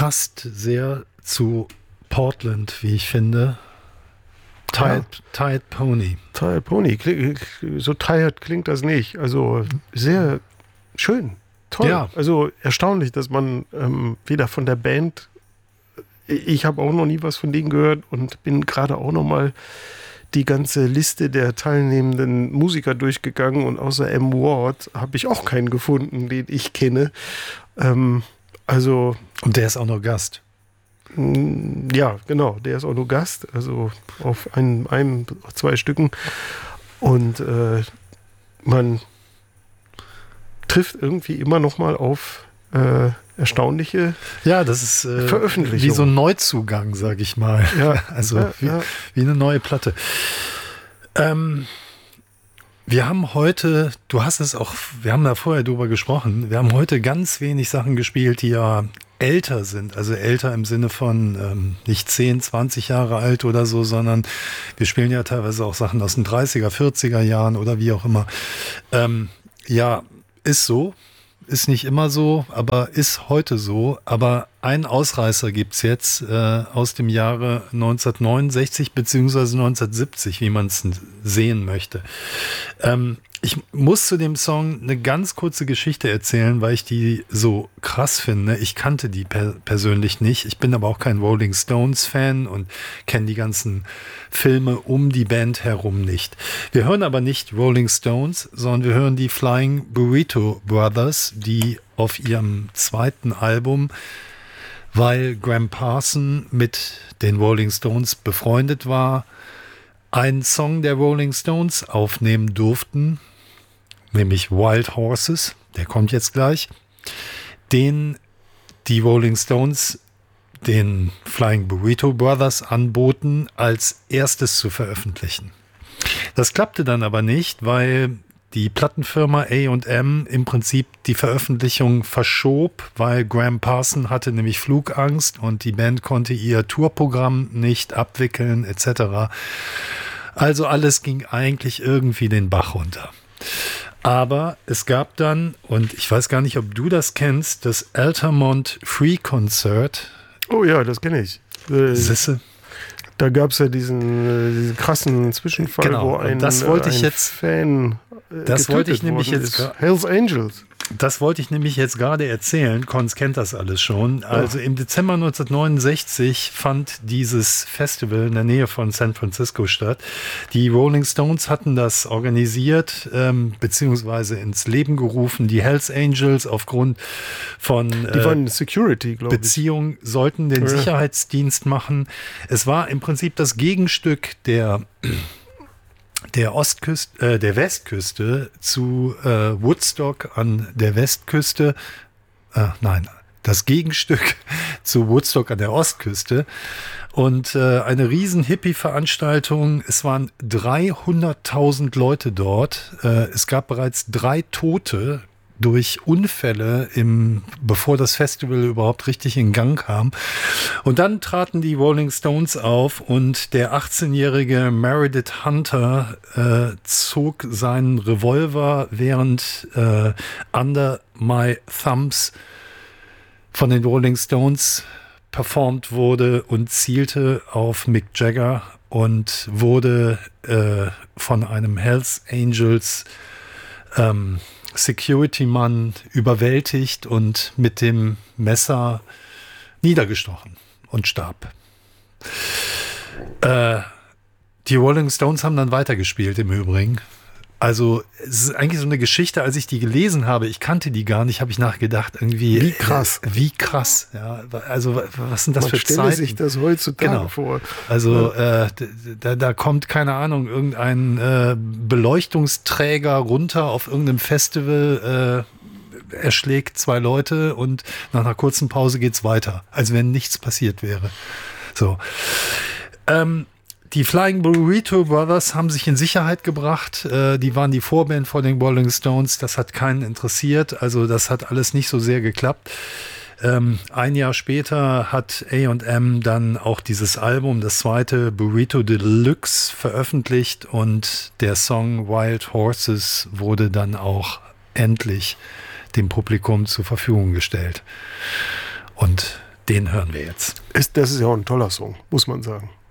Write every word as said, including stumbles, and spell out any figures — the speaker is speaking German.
passt sehr zu Portland, wie ich finde. Tired, ja. Tired Pony. Tired Pony. So tired klingt das nicht. Also sehr schön. Toll. Ja. Also erstaunlich, dass man ähm, weder von der Band, ich habe auch noch nie was von denen gehört und bin gerade auch noch mal die ganze Liste der teilnehmenden Musiker durchgegangen und außer M. Ward habe ich auch keinen gefunden, den ich kenne. Ähm, also und der ist auch noch Gast. Ja, genau, der ist auch nur Gast, also auf einem, einem zwei Stücken. Und äh, man trifft irgendwie immer noch mal auf äh, erstaunliche ja, das ist äh, Veröffentlichungen. Wie so ein Neuzugang, sag ich mal. Ja, also ja, wie, ja. wie eine neue Platte. Ähm, wir haben heute, du hast es auch, wir haben da vorher drüber gesprochen, wir haben heute ganz wenig Sachen gespielt, die ja älter sind, also älter im Sinne von ähm, nicht zehn, zwanzig Jahre alt oder so, sondern wir spielen ja teilweise auch Sachen aus den dreißiger, vierziger Jahren oder wie auch immer. Ähm, ja, ist so, ist nicht immer so, aber ist heute so. Aber einen Ausreißer gibt's jetzt äh, aus dem Jahre neunzehnhundertneunundsechzig beziehungsweise neunzehnhundertsiebzig, wie man es sehen möchte. Ähm, Ich muss zu dem Song eine ganz kurze Geschichte erzählen, weil ich die so krass finde. Ich kannte die per- persönlich nicht. Ich bin aber auch kein Rolling Stones-Fan und kenne die ganzen Filme um die Band herum nicht. Wir hören aber nicht Rolling Stones, sondern wir hören die Flying Burrito Brothers, die auf ihrem zweiten Album, weil Graham Parsons mit den Rolling Stones befreundet war, einen Song der Rolling Stones aufnehmen durften, nämlich Wild Horses, der kommt jetzt gleich, den die Rolling Stones den Flying Burrito Brothers anboten, als erstes zu veröffentlichen. Das klappte dann aber nicht, weil die Plattenfirma A und M im Prinzip die Veröffentlichung verschob, weil Graham Parsons hatte nämlich Flugangst und die Band konnte ihr Tourprogramm nicht abwickeln et cetera. Also alles ging eigentlich irgendwie den Bach runter. Aber es gab dann, und ich weiß gar nicht, ob du das kennst, das Altamont Free Concert. Oh ja, das kenne ich. Äh, Sisse. Da gab es ja diesen, äh, diesen krassen Zwischenfall, genau, wo ein, das wollte ich ein jetzt, Fan äh, das wollte ich nämlich worden jetzt ist. Hells Angels. Das wollte ich nämlich jetzt gerade erzählen. Konz kennt das alles schon. Also im Dezember neunzehnhundertneunundsechzig fand dieses Festival in der Nähe von San Francisco statt. Die Rolling Stones hatten das organisiert, ähm, beziehungsweise ins Leben gerufen. Die Hells Angels aufgrund von Die waren Security, glaube ich. Beziehung sollten den Ja. Sicherheitsdienst machen. Es war im Prinzip das Gegenstück der der Ostküste, äh, der Westküste zu äh, Woodstock an der Westküste. Äh, nein, das Gegenstück zu Woodstock an der Ostküste. Und äh, eine riesen Hippie-Veranstaltung. Es waren dreihunderttausend Leute dort. Äh, es gab bereits drei Tote durch Unfälle, im, bevor das Festival überhaupt richtig in Gang kam. Und dann traten die Rolling Stones auf und der achtzehnjährige Meredith Hunter äh, zog seinen Revolver, während äh, Under My Thumbs von den Rolling Stones performt wurde und zielte auf Mick Jagger und wurde äh, von einem Hells Angels ähm, Security-Mann überwältigt und mit dem Messer niedergestochen und starb. Äh, die Rolling Stones haben dann weitergespielt im Übrigen. Also es ist eigentlich so eine Geschichte, als ich die gelesen habe, ich kannte die gar nicht, habe ich nachgedacht, irgendwie. Wie krass. Äh, wie krass, ja. Also was sind das Man für stelle Zeiten? sich das heutzutage Genau. vor. Also äh, da, da kommt, keine Ahnung, irgendein äh, Beleuchtungsträger runter auf irgendeinem Festival, äh, erschlägt zwei Leute und nach einer kurzen Pause geht's weiter, als wenn nichts passiert wäre. So. Ähm, Die Flying Burrito Brothers haben sich in Sicherheit gebracht. Äh, die waren die Vorband vor den Rolling Stones. Das hat keinen interessiert. Also das hat alles nicht so sehr geklappt. Ähm, ein Jahr später hat A und M dann auch dieses Album, das zweite Burrito Deluxe, veröffentlicht und der Song Wild Horses wurde dann auch endlich dem Publikum zur Verfügung gestellt. Und Den hören wir jetzt. Ist, das ist ja auch ein toller Song, muss man sagen.